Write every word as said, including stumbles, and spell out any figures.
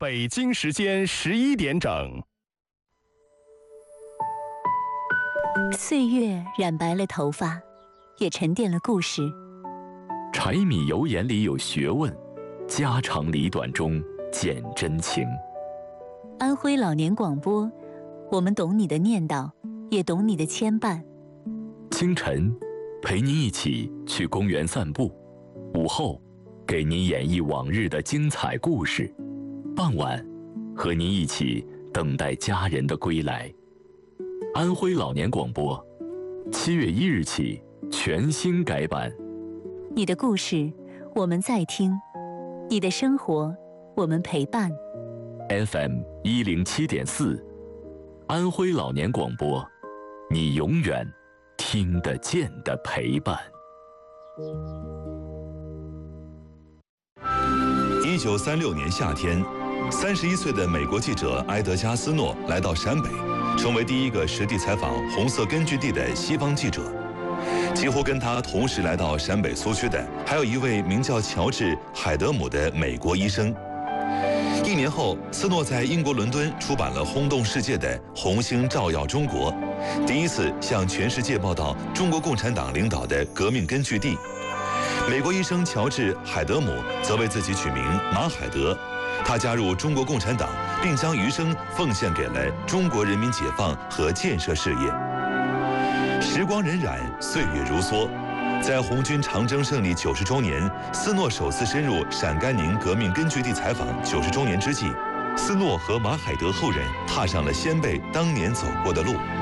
北京时间十一点整。 岁月染白了头发，也沉淀了故事。 柴米油盐里有学问，家长里短中见真情。 安徽老年广播，我们懂你的念叨，也懂你的牵绊。 清晨，陪您一起去公园散步；午后，给您演绎往日的精彩故事；傍晚，和您一起等待家人的归来。安徽老年广播，七月一日起全新改版。 你的故事，我们在听；你的生活，我们陪伴。 F M 一零七点四，安徽老年广播，你永远听得见的陪伴。 一九三六年夏天，三十一岁的美国记者埃德加·斯诺来到陕北，成为第一个实地采访红色根据地的西方记者。几乎跟他同时来到陕北苏区的，还有一位名叫乔治·海德姆的美国医生。一年后，斯诺在英国伦敦出版了轰动世界的《红星照耀中国》，第一次向全世界报道中国共产党领导的革命根据地。美国医生乔治·海德姆则为自己取名马海德，他加入中国共产党，并将余生奉献给了中国人民解放和建设事业。时光荏苒，岁月如梭，在红军长征胜利九十周年，斯诺首次深入陕甘宁革命根据地采访九十周年之际，斯诺和马海德后人踏上了先辈当年走过的路。